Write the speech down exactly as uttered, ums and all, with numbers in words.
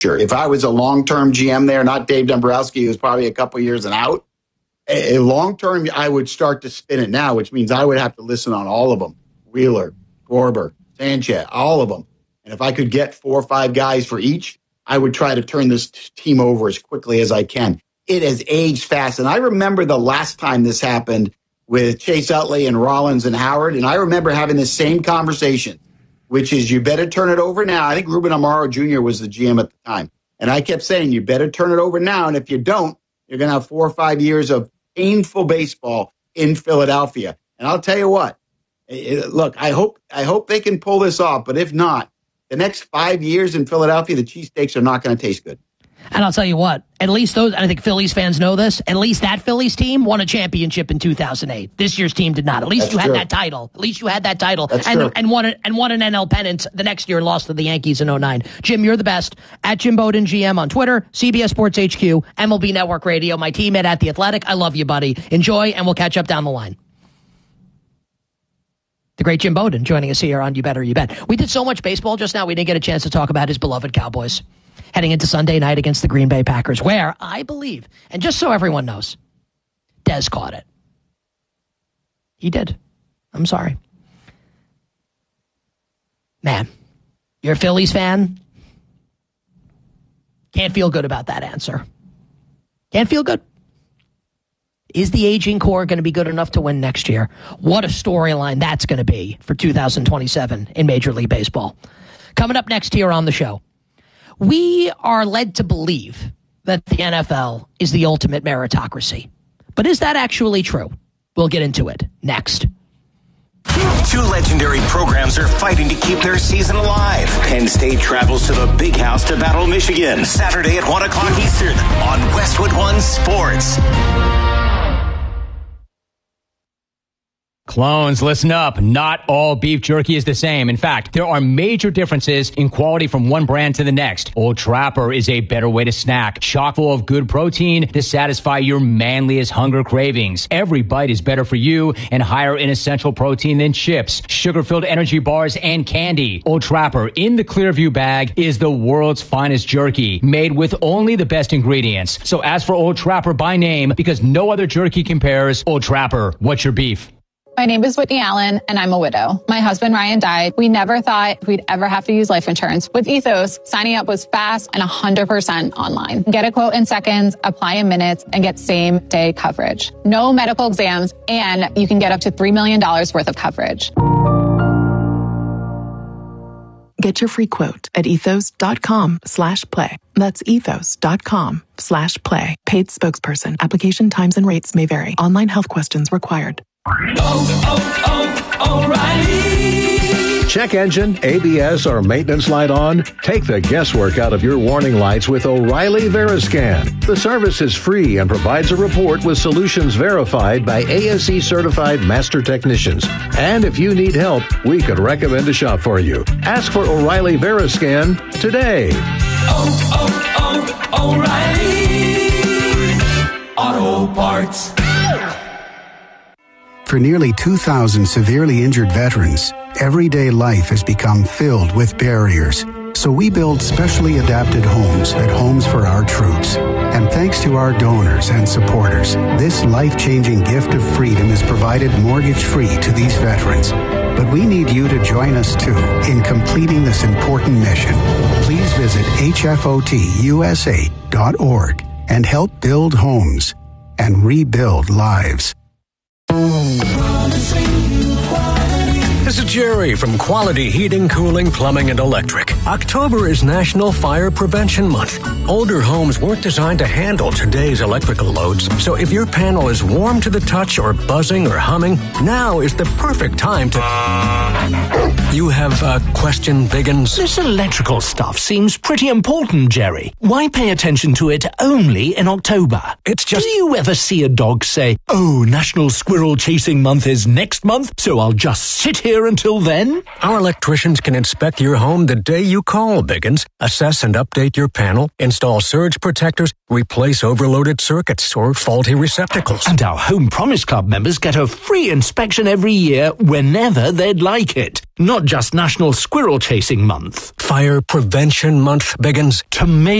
Sure. If I was a long-term G M there, not Dave Dombrowski, who's probably a couple years and out, a, a long-term, I would start to spin it now, which means I would have to listen on all of them. Wheeler, Gorber, Sanchez, all of them. And if I could get four or five guys for each, I would try to turn this team over as quickly as I can. It has aged fast. And I remember the last time this happened with Chase Utley and Rollins and Howard. And I remember having the same conversation, which is you better turn it over now. I think Ruben Amaro Junior was the G M at the time. And I kept saying, you better turn it over now. And if you don't, you're going to have four or five years of painful baseball in Philadelphia. And I'll tell you what, it, look, I hope I hope they can pull this off. But if not, the next five years in Philadelphia, the cheesesteaks are not going to taste good. And I'll tell you what, at least those, and I think Phillies fans know this, at least that Phillies team won a championship in two thousand eight. This year's team did not. At least That's you had true. that title. At least you had that title. That's and, true. and won a, and won an N L pennant the next year and lost to the Yankees in oh nine. Jim, you're the best. At Jim Bowden G M on Twitter, C B S Sports H Q, M L B Network Radio, my teammate at The Athletic. I love you, buddy. Enjoy, and we'll catch up down the line. The great Jim Bowden joining us here on You Better You Bet. We did so much baseball just now, we didn't get a chance to talk about his beloved Cowboys heading into Sunday night against the Green Bay Packers, where I believe, and just so everyone knows, Dez caught it. He did. I'm sorry. Man, you're a Phillies fan? Can't feel good about that answer. Can't feel good. Is the aging core going to be good enough to win next year? What a storyline that's going to be for two thousand twenty-seven in Major League Baseball. Coming up next here on the show, we are led to believe that the N F L is the ultimate meritocracy. But is that actually true? We'll get into it next. Two legendary programs are fighting to keep their season alive. Penn State travels to the Big House to battle Michigan Saturday at one o'clock Eastern on Westwood One Sports. Clones, listen up. Not all beef jerky is the same. In fact, there are major differences in quality from one brand to the next. Old Trapper is a better way to snack, chock full of good protein to satisfy your manliest hunger cravings. Every bite is better for you and higher in essential protein than chips, sugar-filled energy bars, and candy. Old Trapper in the Clearview bag is the world's finest jerky, made with only the best ingredients. So ask for Old Trapper by name because no other jerky compares. Old Trapper, what's your beef? My name is Whitney Allen, and I'm a widow. My husband, Ryan, died. We never thought we'd ever have to use life insurance. With Ethos, signing up was fast and one hundred percent online. Get a quote in seconds, apply in minutes, and get same-day coverage. No medical exams, and you can get up to three million dollars worth of coverage. Get your free quote at ethos.com slash play. That's ethos.com slash play. Paid spokesperson. Application times and rates may vary. Online health questions required. Oh, oh, oh, O'Reilly. Check engine, A B S, or maintenance light on? Take the guesswork out of your warning lights with O'Reilly Veriscan. The service is free and provides a report with solutions verified by A S E certified master technicians. And if you need help, we could recommend a shop for you. Ask for O'Reilly Veriscan today. Oh, oh, oh, O'Reilly Auto Parts. For nearly two thousand severely injured veterans, everyday life has become filled with barriers. So we build specially adapted homes at Homes for Our Troops. And thanks to our donors and supporters, this life-changing gift of freedom is provided mortgage-free to these veterans. But we need you to join us, too, in completing this important mission. Please visit H F O T U S A dot org and help build homes and rebuild lives. This is Jerry from Quality Heating, Cooling, Plumbing, and Electric. October is National Fire Prevention Month. Older homes weren't designed to handle today's electrical loads, so if your panel is warm to the touch or buzzing or humming, now is the perfect time to... You have a question, Biggins? This electrical stuff seems pretty important, Jerry. Why pay attention to it only in October? It's just... Do you ever see a dog say, "Oh, National Squirrel Chasing Month is next month, so I'll just sit here here until then? Our electricians can inspect your home the day you call, Biggins, assess and update your panel, install surge protectors, replace overloaded circuits or faulty receptacles. And our Home Promise Club members get a free inspection every year whenever they'd like it. Not just National Squirrel Chasing Month. Fire Prevention Month, Biggins. To make